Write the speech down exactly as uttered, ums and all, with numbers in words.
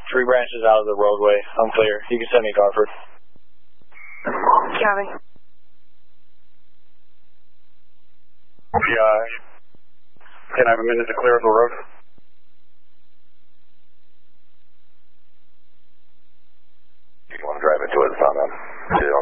three branches out of the roadway. I'm clear. You can send me Garford. Copy. Yeah. Can I have a minute to clear the road? You want to drive into it, it's not on.